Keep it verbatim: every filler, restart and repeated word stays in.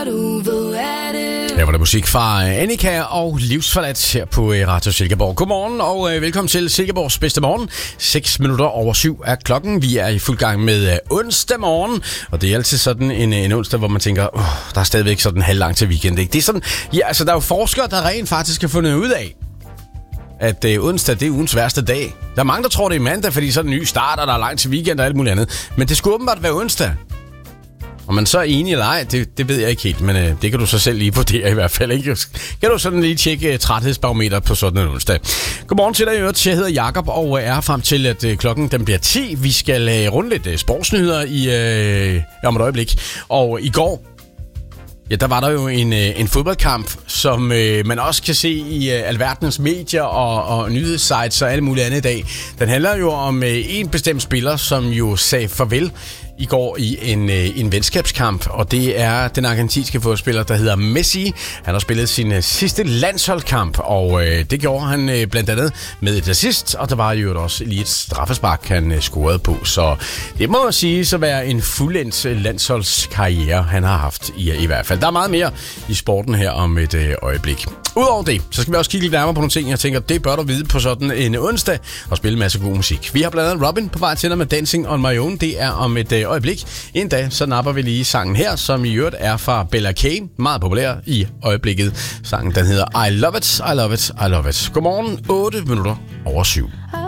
du, hvor er det? Her var der musik fra Annika og Livsforladt her på Radio Silkeborg. Godmorgen og velkommen til Silkeborgs bedste morgen. seks minutter over syv er klokken. Vi er i fuld gang med onsdag morgen, og det er altid sådan en, en onsdag, hvor man tænker, oh, der er stadigvæk sådan halvlangt til weekend. Ikke? Det er sådan, ja, altså der er jo forskere, der rent faktisk har fundet ud af, at øh, onsdag, det er ugens værste dag. Der er mange, der tror, det er mandag, fordi så er det en ny start, og der er langt til weekend og alt muligt andet. Men det skulle åbenbart være onsdag. Om man så er enig eller ej, det, det ved jeg ikke helt, men øh, det kan du så selv lige vurdere i hvert fald. Ikke? Kan du sådan lige tjekke uh, træthedsbarometer på sådan en onsdag. Godmorgen til dig, Øvrigt. Jeg hedder Jakob og er frem til, at uh, klokken den bliver ti. Vi skal uh, runde lidt uh, sportsnyheder i, uh, om et øjeblik. Og i går, ja, der var der jo en, uh, en fodboldkamp, som uh, man også kan se i uh, alverdens medier og, og nyhedssites og alt muligt andet i dag. Den handler jo om uh, en bestemt spiller, som jo sagde farvel i går i en, øh, en venskabskamp, og det er den argentinske fodboldspiller, der hedder Messi. Han har spillet sin øh, sidste landsholdskamp, og øh, det gjorde han øh, blandt andet med et assist, og der var jo også lige et straffespark, han øh, scorede på. Så det må sige så være en fuldendt øh, landsholdskarriere, han har haft i, i hvert fald. Der er meget mere i sporten her om et øh, øjeblik. Udover det, så skal vi også kigge lidt nærmere på nogle ting, jeg tænker, det bør du vide på sådan en onsdag, og spille en masse god musik. Vi har blandt andet Robin på vej til dig med Dancing on My Own. Det er om et øh, øjeblik. En dag, så napper vi lige sangen her, som i øvrigt er fra Bella K. Meget populær i øjeblikket. Sangen, den hedder I Love It, I Love It, I Love It. Godmorgen, otte minutter over syv.